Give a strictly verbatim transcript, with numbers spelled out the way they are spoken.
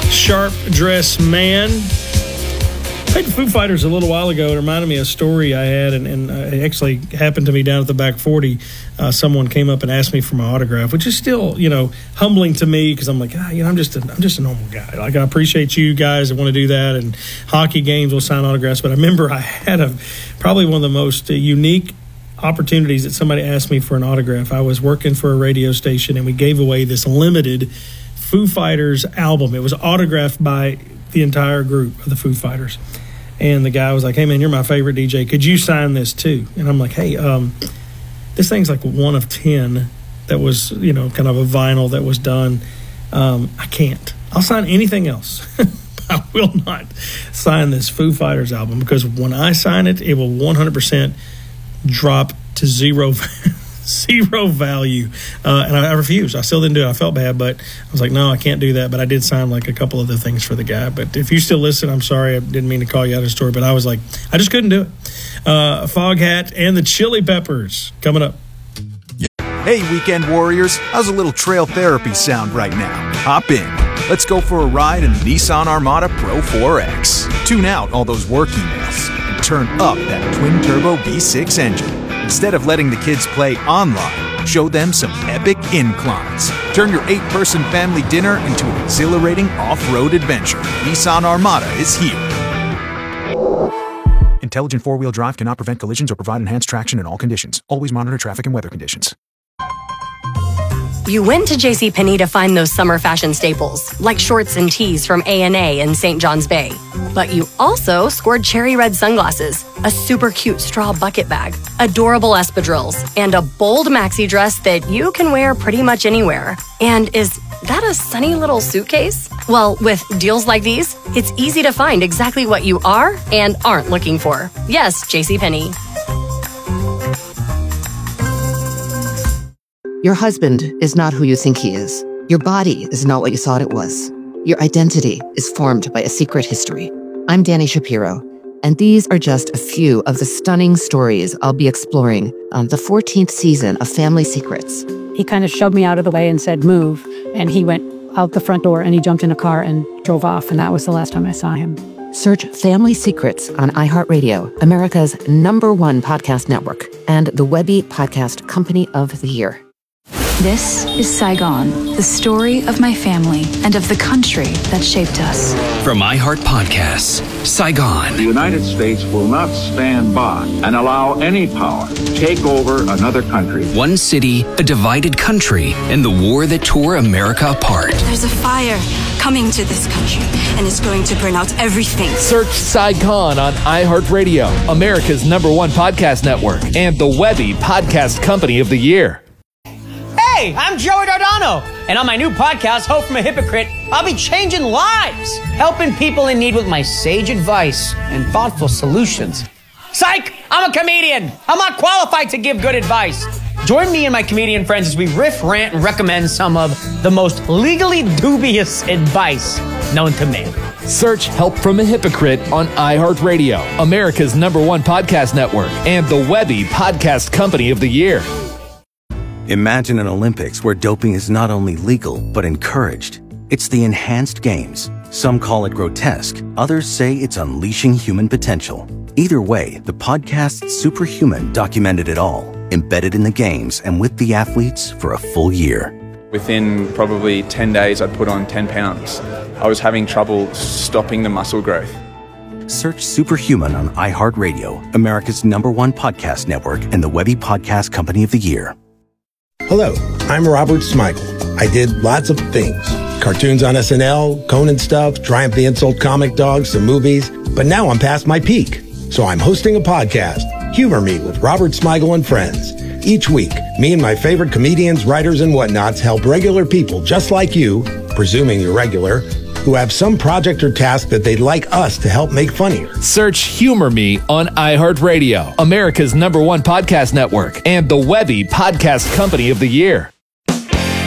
Sharp Dress Man. I played the Foo Fighters a little while ago. It reminded me of a story I had, and, and uh, it actually happened to me down at the back forty. Uh, someone came up and asked me for my autograph, which is still, you know, humbling to me because I'm like, ah, you know, I'm just a, I'm just a normal guy. Like, I appreciate you guys that want to do that, and hockey games will sign autographs. But I remember I had a probably one of the most uh, unique opportunities that somebody asked me for an autograph. I was working for a radio station, and we gave away this limited Foo Fighters album. It was autographed by the entire group of the Foo Fighters. And the guy was like, hey, man, you're my favorite D J. Could you sign this too? And I'm like, hey, um, this thing's like one of ten that was, you know, kind of a vinyl that was done. Um, I can't. I'll sign anything else. I will not sign this Foo Fighters album because when I sign it, it will one hundred percent drop to zero zero value. Uh, and I, I refused. I still didn't do it. I felt bad, but I was like, no, I can't do that. But I did sign like a couple of the things for the guy. But if you still listen, I'm sorry. I didn't mean to call you out of the story, but I was like, I just couldn't do it. Uh, Foghat and the Chili Peppers coming up. Hey, weekend warriors. How's a little trail therapy sound right now? Hop in. Let's go for a ride in the Nissan Armada Pro four X. Tune out all those work emails and turn up that twin-turbo V six engine. Instead of letting the kids play online, show them some epic inclines. Turn your eight-person family dinner into an exhilarating off-road adventure. Nissan Armada is here. Intelligent four-wheel drive cannot prevent collisions or provide enhanced traction in all conditions. Always monitor traffic and weather conditions. You went to JCPenney to find those summer fashion staples, like shorts and tees from A and A in Saint John's Bay. But you also scored cherry red sunglasses, a super cute straw bucket bag, adorable espadrilles, and a bold maxi dress that you can wear pretty much anywhere. And is that a sunny little suitcase? Well, with deals like these, it's easy to find exactly what you are and aren't looking for. Yes, JCPenney. Your husband is not who you think he is. Your body is not what you thought it was. Your identity is formed by a secret history. I'm Danny Shapiro, and these are just a few of the stunning stories I'll be exploring on the fourteenth season of Family Secrets. He kind of shoved me out of the way and said, move, and he went out the front door and he jumped in a car and drove off, and that was the last time I saw him. Search Family Secrets on iHeartRadio, America's number one podcast network, and the Webby Podcast Company of the Year. This is Saigon, the story of my family and of the country that shaped us. From iHeart Podcasts, Saigon. The United States will not stand by and allow any power to take over another country. One city, a divided country, and the war that tore America apart. There's a fire coming to this country, and it's going to burn out everything. Search Saigon on iHeartRadio, America's number one podcast network, and the Webby Podcast Company of the Year. Hey, I'm Joey Dardano, and on my new podcast, Hope from a Hypocrite, I'll be changing lives, helping people in need with my sage advice and thoughtful solutions. Psych! I'm a comedian. I'm not qualified to give good advice. Join me and my comedian friends as we riff, rant, and recommend some of the most legally dubious advice known to man. Search Help from a Hypocrite on iHeartRadio, America's number one podcast network, and the Webby Podcast Company of the Year. Imagine an Olympics where doping is not only legal, but encouraged. It's the enhanced games. Some call it grotesque. Others say it's unleashing human potential. Either way, the podcast Superhuman documented it all, embedded in the games and with the athletes for a full year. Within probably ten days, I'd put on ten pounds. I was having trouble stopping the muscle growth. Search Superhuman on iHeartRadio, America's number one podcast network, and the Webby Podcast Company of the Year. Hello, I'm Robert Smigel. I did lots of things. Cartoons on S N L, Conan stuff, Triumph the Insult comic dogs, some movies. But now I'm past my peak. So I'm hosting a podcast, Humor Me with Robert Smigel and Friends. Each week, me and my favorite comedians, writers, and whatnots help regular people just like you, presuming you're regular, who have some project or task that they'd like us to help make funnier. Search Humor Me on iHeartRadio, America's number one podcast network, and the Webby Podcast Company of the Year.